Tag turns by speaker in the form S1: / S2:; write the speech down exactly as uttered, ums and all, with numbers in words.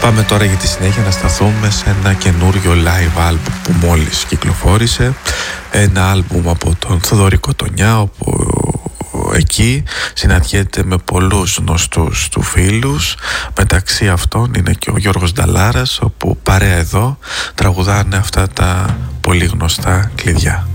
S1: Πάμε τώρα για τη συνέχεια να σταθούμε σε ένα καινούριο live album που μόλις κυκλοφόρησε. Ένα album από τον Θοδωρή Κοτονιά, όπου εκεί συναντιέται με πολλούς γνωστούς του φίλους. Μεταξύ αυτών είναι και ο Γιώργος Νταλάρας, όπου παρέα εδώ τραγουδάνε αυτά τα πολύ γνωστά κλειδιά.